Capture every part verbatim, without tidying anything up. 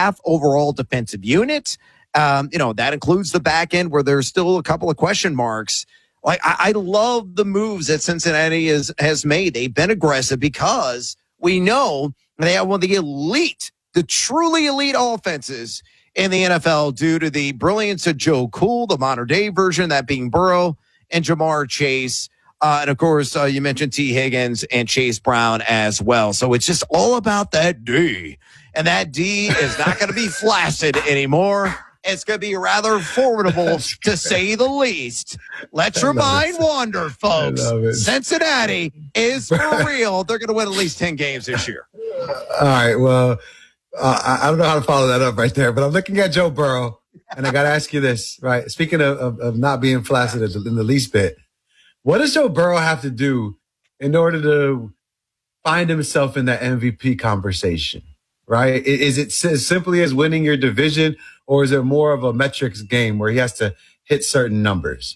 staff, overall defensive unit. Um, you know, that includes the back end where there's still a couple of question marks. Like, I, I love the moves that Cincinnati is, has made. They've been aggressive because we know they have one of the elite, the truly elite offenses in the N F L due to the brilliance of Joe Cool, the modern day version, that being Burrow and Jamar Chase. Uh, and of course, uh, you mentioned T. Higgins and Chase Brown as well. So it's just all about that D. And that D is not going to be flaccid anymore. It's going to be rather formidable, to say the least. Let your mind wander, folks. Cincinnati is for real. They're going to win at least ten games this year. All right. Well, uh, I, I don't know how to follow that up right there, but I'm looking at Joe Burrow, and I got to ask you this, right? Speaking of, of, of not being flaccid in the least bit, what does Joe Burrow have to do in order to find himself in that M V P conversation, right? Is it as simply as winning your division, or is it more of a metrics game where he has to hit certain numbers?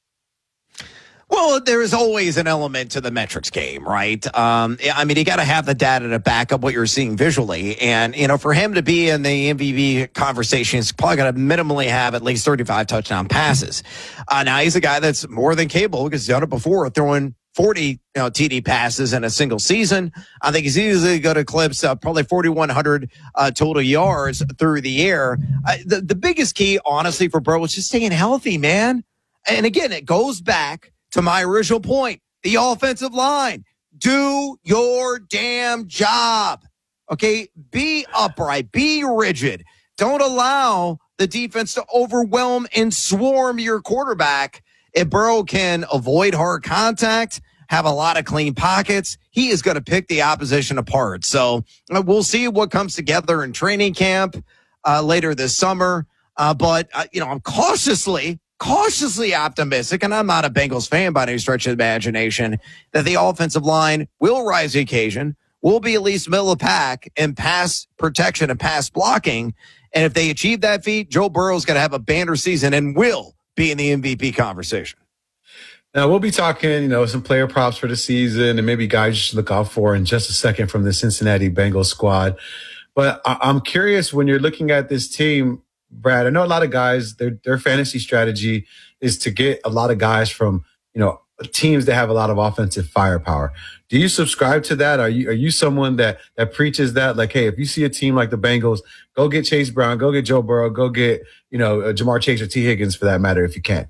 Well, there is always an element to the metrics game, right? Um, I mean, you got to have the data to back up what you're seeing visually. And, you know, for him to be in the M V P conversation, he's probably got to minimally have at least thirty-five touchdown passes. Uh, now, he's a guy that's more than capable because he's done it before, throwing forty you know, T D passes in a single season. I think he's easily going to eclipse uh, probably forty-one hundred uh, total yards through the air. Uh, the, the biggest key, honestly, for Burrow is just staying healthy, man. And again, it goes back to my original point, the offensive line. Do your damn job. Okay? Be upright. Be rigid. Don't allow the defense to overwhelm and swarm your quarterback. If Burrow can avoid hard contact, have a lot of clean pockets, he is going to pick the opposition apart. So uh, we'll see what comes together in training camp uh, later this summer. Uh, but, uh, you know, I'm cautiously cautiously optimistic, and I'm not a Bengals fan by any stretch of the imagination, that the offensive line will rise to the occasion, will be at least middle of the pack in pass protection and pass blocking. And if they achieve that feat, Joe Burrow's going to have a banner season and will be in the M V P conversation. Now, we'll be talking, you know, some player props for the season and maybe guys you should look out for in just a second from the Cincinnati Bengals squad. But I- I'm curious, when you're looking at this team, Brad, I know a lot of guys, their their fantasy strategy is to get a lot of guys from, you know, teams that have a lot of offensive firepower. Do you subscribe to that? Are you are you someone that that preaches that? Like, hey, if you see a team like the Bengals, go get Chase Brown, go get Joe Burrow, go get, you know, uh, Jamar Chase or T. Higgins for that matter, if you can.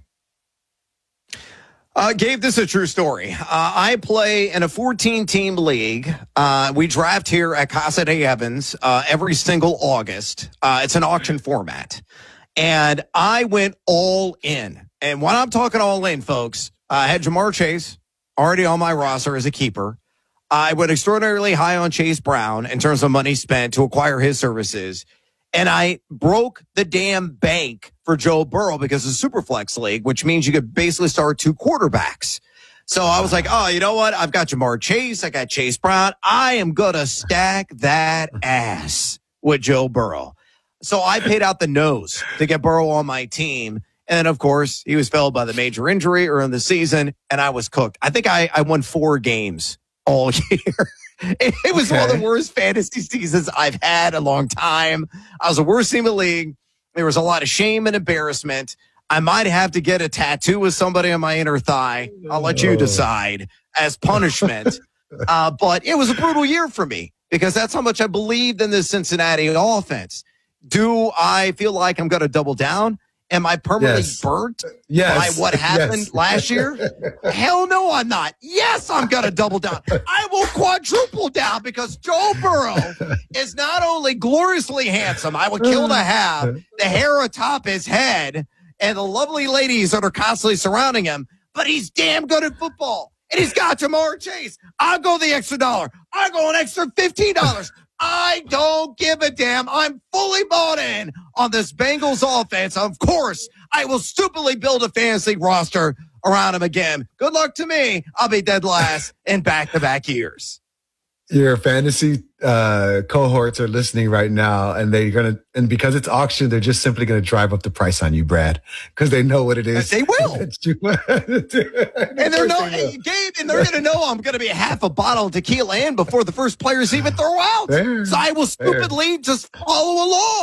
Uh, Gabe, this is a true story. Uh, I play in a fourteen-team league. Uh, we draft here at Casa de Evans uh, every single August. Uh, it's an auction format. And I went all in. And when I'm talking all in, folks, I had Jamar Chase already on my roster as a keeper. I went extraordinarily high on Chase Brown in terms of money spent to acquire his services. And I broke the damn bank for Joe Burrow because of Superflex League, which means you could basically start two quarterbacks. So I was like, oh, you know what? I've got Jamar Chase. I got Chase Brown. I am going to stack that ass with Joe Burrow. So I paid out the nose to get Burrow on my team. And then, of course, he was felled by the major injury early in the season, and I was cooked. I think I, I won four games all year. It, it was okay. One of the worst fantasy seasons I've had in a long time. I was the worst team in the league. There was a lot of shame and embarrassment. I might have to get a tattoo with somebody on my inner thigh. I'll let you decide as punishment. uh, but it was a brutal year for me because that's how much I believed in this Cincinnati offense. Do I feel like I'm going to double down? Am I permanently yes. burnt yes. by what happened yes. last year? Hell no, I'm not. Yes, I'm going to double down. I will quadruple down because Joe Burrow is not only gloriously handsome, I would kill to have the hair atop his head and the lovely ladies that are constantly surrounding him, but he's damn good at football. And he's got Jamar Chase. I'll go the extra dollar. I'll go an extra fifteen dollars. I don't give a damn. I'm fully bought in on this Bengals offense. Of course, I will stupidly build a fantasy roster around him again. Good luck to me. I'll be dead last in back-to-back years. Your fantasy uh, cohorts are listening right now, and they're gonna, and because it's auction, they're just simply gonna drive up the price on you, Brad, because they know what it is. They will, and they're no, they Gabe, and they're gonna know I'm gonna be half a bottle of tequila in before the first players even throw out. Fair, so I will stupidly fair. just follow along.